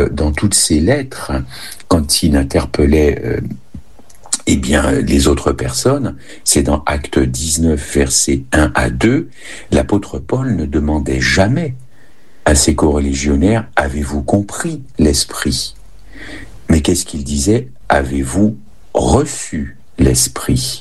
dans toutes ses lettres, quand il interpellait les autres personnes, c'est dans Actes 19, versets 1 à 2, l'apôtre Paul ne demandait jamais à ses coreligionnaires « Avez-vous compris l'Esprit ?» Mais qu'est-ce qu'il disait ? « Avez-vous reçu l'Esprit ?»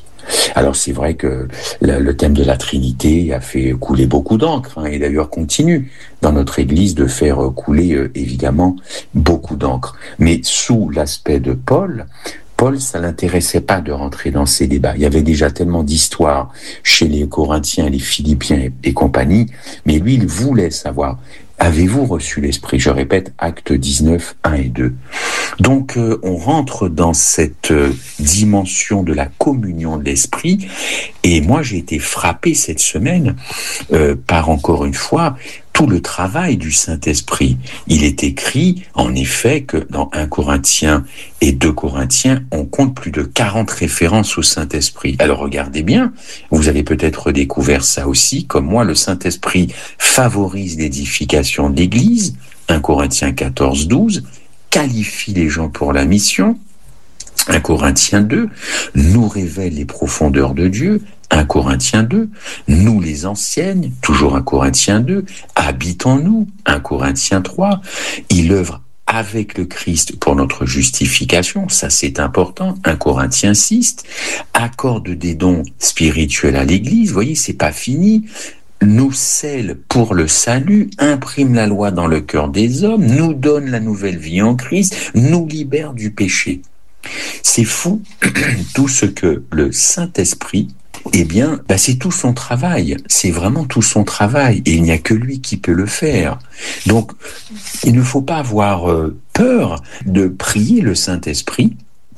Alors c'est vrai que le thème de la Trinité a fait couler beaucoup d'encre, et d'ailleurs continue dans notre Église de faire couler évidemment beaucoup d'encre. Mais sous l'aspect de Paul, ça l'intéressait pas de rentrer dans ces débats. Il y avait déjà tellement d'histoires chez les Corinthiens, les Philippiens et compagnie, mais lui, il voulait savoir, avez-vous reçu l'Esprit ? Je répète, Actes 19, 1 et 2. Donc, on rentre dans cette dimension de la communion de l'Esprit, et moi, j'ai été frappé cette semaine par, encore une fois, tout le travail du Saint-Esprit. Il est écrit, en effet, que dans 1 Corinthiens et 2 Corinthiens, on compte plus de 40 références au Saint-Esprit. Alors regardez bien, vous avez peut-être découvert ça aussi, comme moi, le Saint-Esprit favorise l'édification de l'Église, 1 Corinthiens 14, 12, qualifie les gens pour la mission, 1 Corinthiens 2, nous révèle les profondeurs de Dieu, 1 Corinthiens 2, nous les enseigne, toujours 1 Corinthiens 2, habite en nous, 1 Corinthiens 3, il œuvre avec le Christ pour notre justification, ça c'est important, 1 Corinthiens 6, accorde des dons spirituels à l'Église, vous voyez, c'est pas fini, nous scelle pour le salut, imprime la loi dans le cœur des hommes, nous donne la nouvelle vie en Christ, nous libère du péché. C'est fou, tout ce que le Saint-Esprit, c'est tout son travail, c'est vraiment tout son travail, et il n'y a que lui qui peut le faire. Donc, il ne faut pas avoir peur de prier le Saint-Esprit,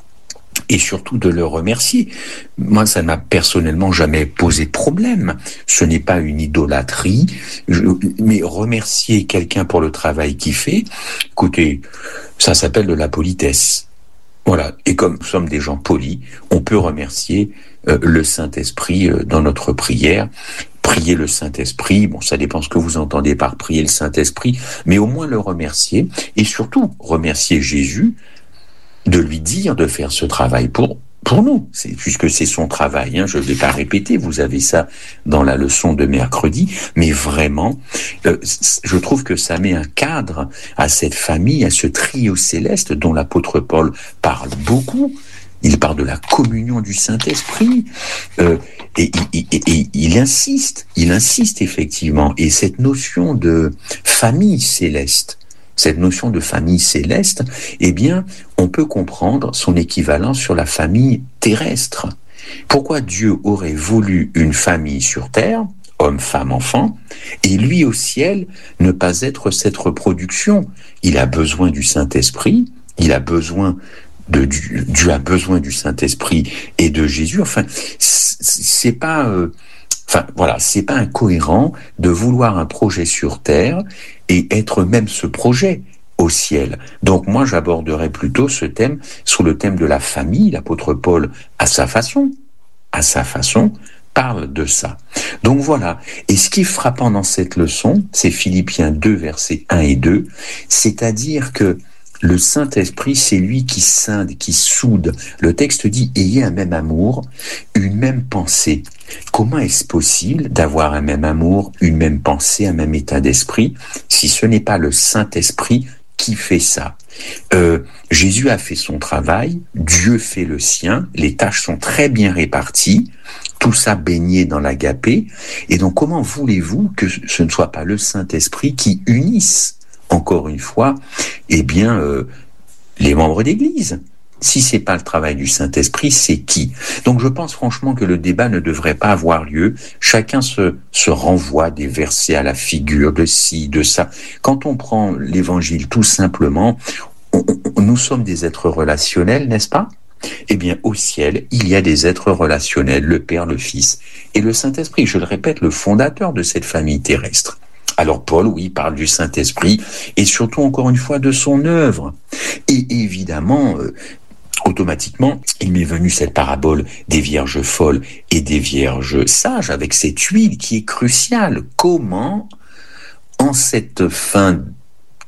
et surtout de le remercier. Moi, ça n'a personnellement jamais posé de problème. Ce n'est pas une idolâtrie, mais remercier quelqu'un pour le travail qu'il fait, écoutez, ça s'appelle de la politesse. Voilà, et comme nous sommes des gens polis, on peut remercier le Saint-Esprit dans notre prière. Prier le Saint-Esprit, bon, ça dépend ce que vous entendez par prier le Saint-Esprit, mais au moins le remercier, et surtout remercier Jésus, de lui dire de faire ce travail pour nous, puisque c'est son travail, je ne vais pas répéter, vous avez ça dans la leçon de mercredi, mais vraiment, je trouve que ça met un cadre à cette famille, à ce trio céleste dont l'apôtre Paul parle beaucoup. Il parle de la communion du Saint-Esprit, et il insiste effectivement, et cette notion de famille céleste, on peut comprendre son équivalent sur la famille terrestre. Pourquoi Dieu aurait voulu une famille sur terre, homme, femme, enfant, et lui au ciel ne pas être cette reproduction ? Il a besoin du Saint-Esprit, Dieu a besoin du Saint-Esprit et de Jésus. Enfin, c'est pas incohérent de vouloir un projet sur terre et être même ce projet au ciel. Donc moi, j'aborderais plutôt ce thème sous le thème de la famille. L'apôtre Paul, à sa façon, parle de ça. Donc voilà. Et ce qui est frappant dans cette leçon, c'est Philippiens 2, versets 1 et 2, c'est-à-dire que le Saint-Esprit, c'est lui qui scinde, qui soude. Le texte dit « Ayez un même amour, une même pensée ». Comment est-ce possible d'avoir un même amour, une même pensée, un même état d'esprit, si ce n'est pas le Saint-Esprit qui fait ça ? Jésus a fait son travail, Dieu fait le sien, les tâches sont très bien réparties, tout ça baigné dans l'agapé. Et donc, comment voulez-vous que ce ne soit pas le Saint-Esprit qui unisse, encore une fois, les membres d'Église ? Si c'est pas le travail du Saint-Esprit, c'est qui ? Donc je pense franchement que le débat ne devrait pas avoir lieu. Chacun se renvoie des versets à la figure de ci, de ça. Quand on prend l'Évangile tout simplement, nous sommes des êtres relationnels, n'est-ce pas ? Eh bien, au ciel, il y a des êtres relationnels, le Père, le Fils et le Saint-Esprit. Je le répète, le fondateur de cette famille terrestre. Alors Paul, oui, parle du Saint-Esprit et surtout, encore une fois, de son œuvre. Et évidemment, automatiquement, il m'est venu cette parabole des vierges folles et des vierges sages avec cette huile qui est cruciale. Comment, en cette fin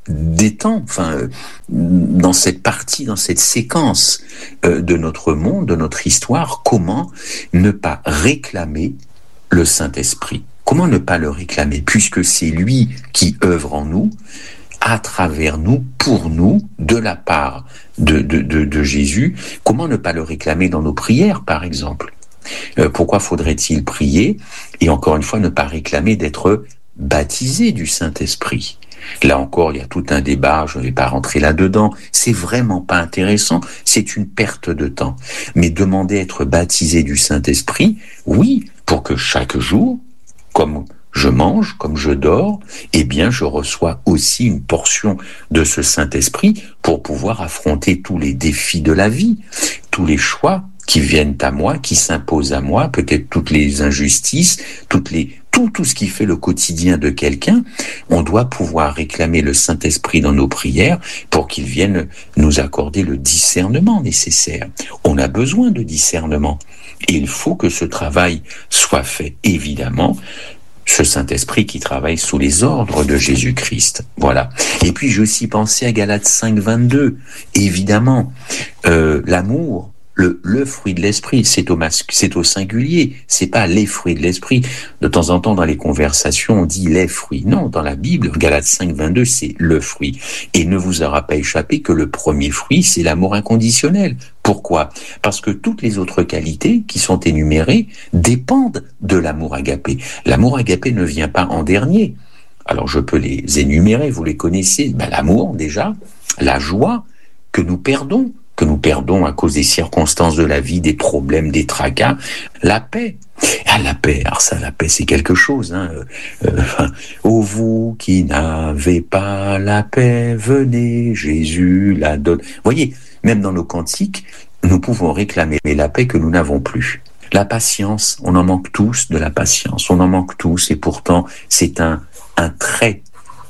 des temps, dans cette partie, dans cette séquence de notre monde, de notre histoire, comment ne pas réclamer le Saint-Esprit? Comment ne pas le réclamer, puisque c'est lui qui œuvre en nous, à travers nous, pour nous, de la part de Jésus? Comment ne pas le réclamer dans nos prières, par exemple? Pourquoi faudrait-il prier et encore une fois ne pas réclamer d'être baptisé du Saint-Esprit? Là encore, il y a tout un débat, je ne vais pas rentrer là-dedans, c'est vraiment pas intéressant, c'est une perte de temps. Mais demander à être baptisé du Saint-Esprit, oui, pour que chaque jour, comme je mange, comme je dors, eh bien je reçois aussi une portion de ce Saint-Esprit pour pouvoir affronter tous les défis de la vie, tous les choix qui viennent à moi, qui s'imposent à moi, peut-être toutes les injustices, tout ce qui fait le quotidien de quelqu'un. On doit pouvoir réclamer le Saint-Esprit dans nos prières pour qu'il vienne nous accorder le discernement nécessaire. On a besoin de discernement et il faut que ce travail soit fait, évidemment, ce Saint-Esprit qui travaille sous les ordres de Jésus-Christ. Voilà. Et puis j'ai aussi pensé à Galates 5, 22. Évidemment, l'amour, le fruit de l'esprit, c'est au singulier, c'est pas les fruits de l'esprit. De temps en temps, dans les conversations, on dit les fruits. Non, dans la Bible, Galates 5, 22, c'est le fruit. Et ne vous aura pas échappé que le premier fruit, c'est l'amour inconditionnel. Pourquoi? Parce que toutes les autres qualités qui sont énumérées dépendent de l'amour agapé. L'amour agapé ne vient pas en dernier. Alors je peux les énumérer, vous les connaissez. L'amour déjà, la joie que nous perdons à cause des circonstances de la vie, des problèmes, des tracas, la paix. La paix, alors ça, la paix, c'est quelque chose. Ô vous qui n'avez pas la paix, venez, Jésus la donne. Vous voyez, même dans nos cantiques, nous pouvons réclamer la paix que nous n'avons plus. La patience, on en manque tous de la patience, on en manque tous, et pourtant, c'est un trait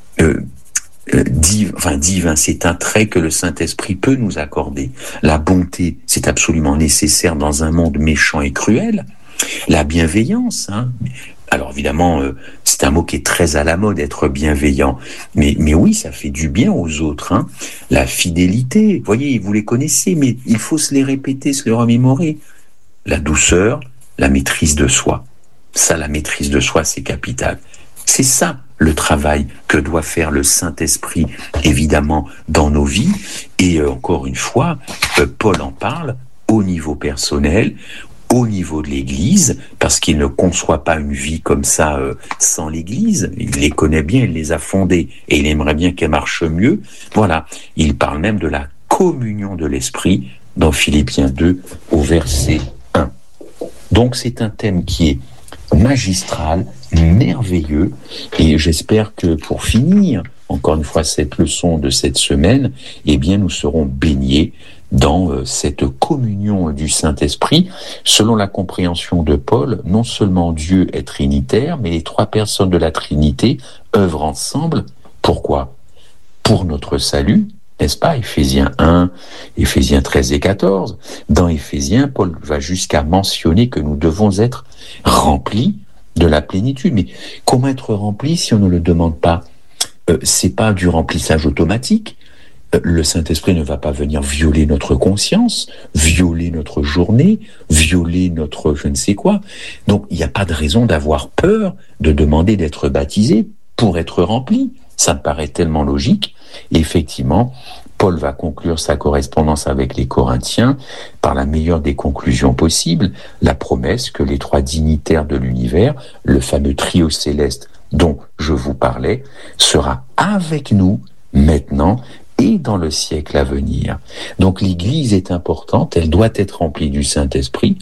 divin, c'est un trait que le Saint-Esprit peut nous accorder. La bonté, c'est absolument nécessaire dans un monde méchant et cruel. La bienveillance, alors évidemment, c'est un mot qui est très à la mode, être bienveillant, mais oui, ça fait du bien aux autres. La fidélité, vous voyez, vous les connaissez, mais il faut se les répéter, se les remémorer. La douceur, la maîtrise de soi. Ça, la maîtrise de soi, c'est capital. C'est ça le travail que doit faire le Saint-Esprit, évidemment, dans nos vies. Et encore une fois, Paul en parle au niveau personnel, au niveau de l'Église, parce qu'il ne conçoit pas une vie comme ça sans l'Église. Il les connaît bien, il les a fondées, et il aimerait bien qu'elle marche mieux. Voilà, il parle même de la communion de l'Esprit dans Philippiens 2, au verset 1. Donc c'est un thème qui est magistral, merveilleux, et j'espère que pour finir, encore une fois, cette leçon de cette semaine, eh bien, nous serons baignés dans cette communion du Saint-Esprit. Selon la compréhension de Paul, non seulement Dieu est trinitaire, mais les trois personnes de la Trinité œuvrent ensemble. Pourquoi? Pour notre salut, n'est-ce pas? Éphésiens 1, Éphésiens 13 et 14. Dans Éphésiens, Paul va jusqu'à mentionner que nous devons être remplis de la plénitude. Mais comment être remplis si on ne le demande pas? C'est pas du remplissage automatique. Le Saint-Esprit ne va pas venir violer notre conscience, violer notre journée, violer notre je ne sais quoi. Donc, il n'y a pas de raison d'avoir peur de demander d'être baptisé pour être rempli. Ça me paraît tellement logique. Et effectivement, Paul va conclure sa correspondance avec les Corinthiens par la meilleure des conclusions possibles, la promesse que les trois dignitaires de l'univers, le fameux trio céleste dont je vous parlais, sera avec nous maintenant et dans le siècle à venir. Donc l'Église est importante, elle doit être remplie du Saint-Esprit.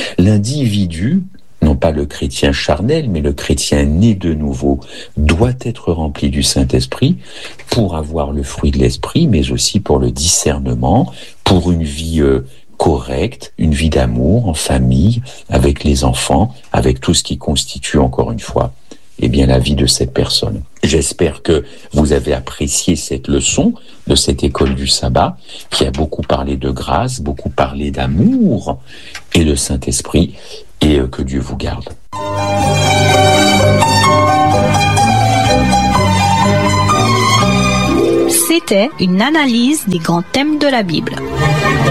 L'individu, non pas le chrétien charnel, mais le chrétien né de nouveau, doit être rempli du Saint-Esprit pour avoir le fruit de l'Esprit, mais aussi pour le discernement, pour une vie correcte, une vie d'amour en famille, avec les enfants, avec tout ce qui constitue, encore une fois, eh bien, la vie de cette personne. J'espère que vous avez apprécié cette leçon de cette école du sabbat, qui a beaucoup parlé de grâce, beaucoup parlé d'amour et de Saint-Esprit, et que Dieu vous garde. C'était une analyse des grands thèmes de la Bible.